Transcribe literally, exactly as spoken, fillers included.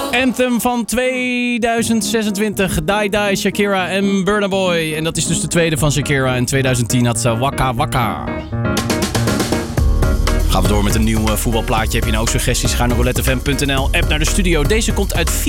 Anthem van tweeduizend zesentwintig. Die Die, Shakira en Burna Boy. En dat is dus de tweede van Shakira. In tweeduizend tien had ze Waka Waka. Gaan we door met een nieuw voetbalplaatje. Heb je nou ook suggesties? Ga naar roulette f m punt n l. App naar de studio. Deze komt uit